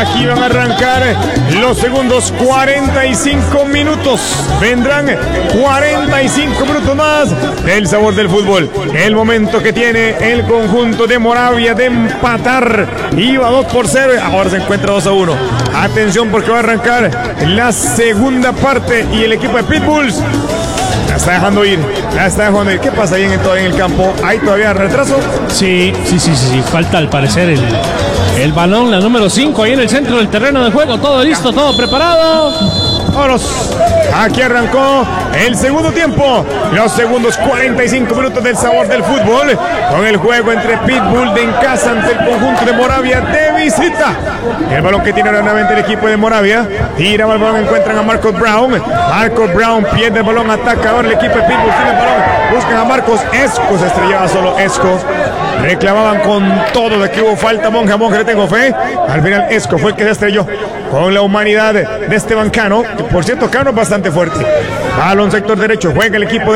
Aquí van a arrancar los segundos 45 minutos. Vendrán 45 minutos más del sabor del fútbol. El momento que tiene el conjunto de Moravia de empatar. Iba 2-0, ahora se encuentra 2-1. Atención porque va a arrancar la segunda parte y el equipo de Pitbulls la está dejando ir, ¿Qué pasa ahí en el campo? ¿Hay todavía retraso? Sí. Falta al parecer el balón, la número 5 ahí en el centro del terreno de juego. Todo listo, todo preparado. Vámonos. Aquí arrancó el segundo tiempo. Los segundos 45 minutos del sabor del fútbol. Con el juego entre Pitbull de en casa ante el conjunto de Moravia de visita. El balón que tiene nuevamente el equipo de Moravia. Tira el balón, encuentran a Marcos Brown. Marcos Brown pierde el balón, ataca ahora el equipo de Pitbull. Tiene el balón, buscan a Marcos Esco. Se estrellaba solo Esco. Reclamaban con todo de que hubo falta. Monje le tengo fe. Al final Esco fue el que se estrelló con la humanidad de Esteban Cano, que por cierto Cano es bastante fuerte. Balón sector derecho, juega el equipo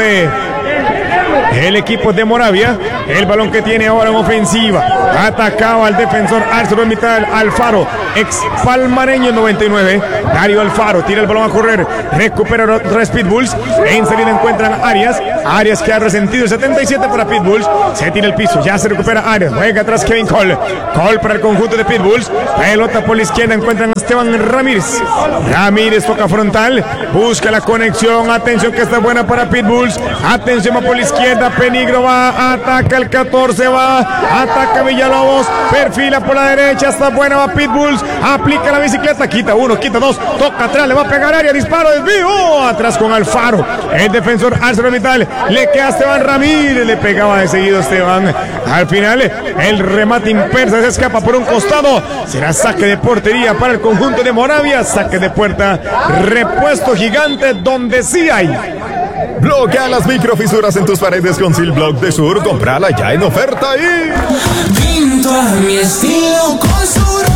de Moravia. El balón que tiene ahora en ofensiva. Atacaba al defensor ArcelorMittal Alfaro, ex palmareño 99. Dario Alfaro tira el balón a correr. Recupera los tres Pitbulls. En salida encuentran a Arias que ha resentido el 77 para Pitbulls. Se tira el piso, ya se recupera Arias. Juega atrás Kevin Cole. Cole para el conjunto de Pitbulls. Pelota por la izquierda, encuentran a Esteban Ramírez. Ramírez toca frontal. Busca la conexión. Atención que está buena para Pitbulls. Atención va por la izquierda. Peligro va. Ataca el 14. Va. Ataca Villalobos. Perfila por la derecha. Está buena. Va Pitbulls. Aplica la bicicleta. Quita uno. Quita dos. Toca atrás. Le va a pegar Arias. Disparo. Desvío. Atrás con Alfaro. El defensor ArcelorMittal. Le queda a Esteban Ramírez. Le pegaba de seguido Esteban. Al final el remate impersa. Se escapa por un costado. Será saque de portería para el conjunto de Moravia. Saque de puerta. Repuesto gigante donde sí hay. Bloquea las microfisuras en tus paredes con Silblock de Sur. Comprala ya en oferta y... Pinto a mi estilo con Sur.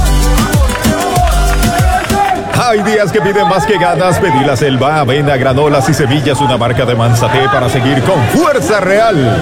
Hay días que piden más que ganas. Pedí la Selva, avena, granolas y semillas, una marca de Manzate para seguir con fuerza real.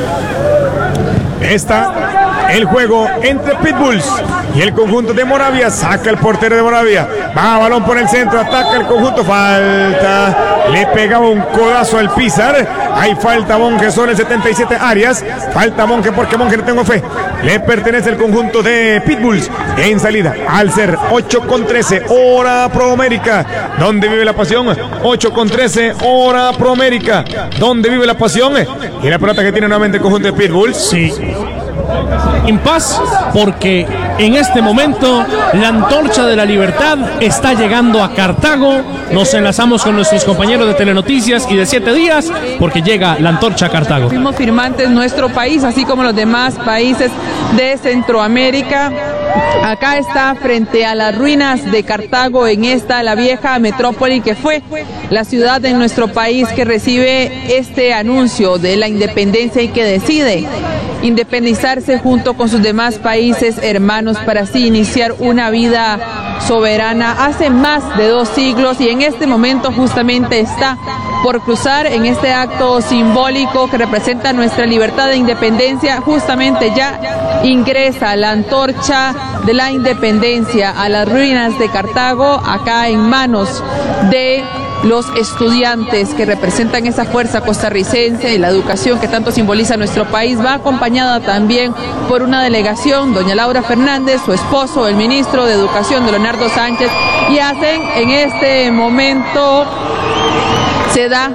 Está el juego entre Pitbulls y el conjunto de Moravia. Saca el portero de Moravia. Va balón por el centro. Ataca el conjunto. Falta. Le pegaba un codazo al Pizar. Hay falta Monje sobre el 77 Arias. Falta Monje porque Monje no tengo fe. Le pertenece el conjunto de Pitbulls. En salida al ser 8:13 hora Proamérica. ¿Dónde vive la pasión? 8:13 hora Proamérica. ¿Dónde vive la pasión? Y la pelota que tiene nuevamente el conjunto de Pitbulls. Sí. Impas porque en este momento la antorcha de la libertad está llegando a Cartago. Nos enlazamos con nuestros compañeros de Telenoticias y de 7 días porque llega la antorcha a Cartago. Fuimos firmantes nuestro país, así como los demás países de Centroamérica. Acá está frente a las ruinas de Cartago, en esta la vieja metrópoli que fue la ciudad de nuestro país que recibe este anuncio de la independencia y que decide independizarse junto con sus demás países hermanos para así iniciar una vida soberana hace más de 2 siglos y en este momento justamente está por cruzar en este acto simbólico que representa nuestra libertad e independencia. Justamente ya ingresa la antorcha de la independencia a las ruinas de Cartago, acá en manos de los estudiantes que representan esa fuerza costarricense y la educación que tanto simboliza nuestro país. Va acompañada también por una delegación, doña Laura Fernández, su esposo, el ministro de Educación, de Leonardo Sánchez, y hacen en este momento, se da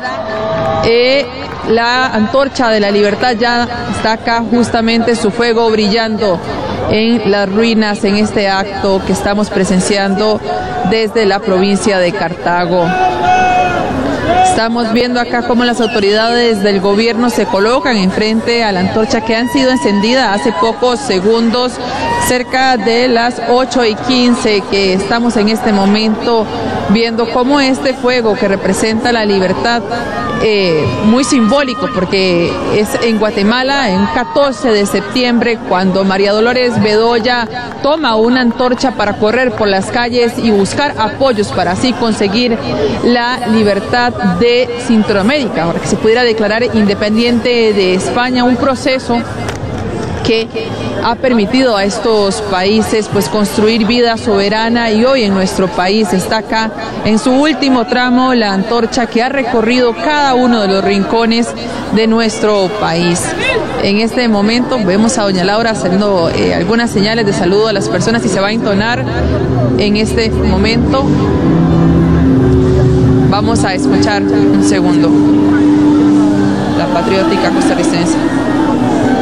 la antorcha de la libertad, ya está acá justamente su fuego brillando en las ruinas en este acto que estamos presenciando desde la provincia de Cartago. Estamos viendo acá cómo las autoridades del gobierno se colocan enfrente a la antorcha que han sido encendida hace pocos segundos, cerca de las 8:15, que estamos en este momento viendo cómo este fuego que representa la libertad, muy simbólico porque es en Guatemala, en 14 de septiembre, cuando María Dolores Bedoya toma una antorcha para correr por las calles y buscar apoyos para así conseguir la libertad de Centroamérica, para que se pudiera declarar independiente de España, un proceso que ha permitido a estos países pues construir vida soberana, y hoy en nuestro país está acá en su último tramo la antorcha que ha recorrido cada uno de los rincones de nuestro país. En este momento vemos a doña Laura haciendo algunas señales de saludo a las personas y se va a entonar en este momento. Vamos a escuchar un segundo la patriótica costarricense.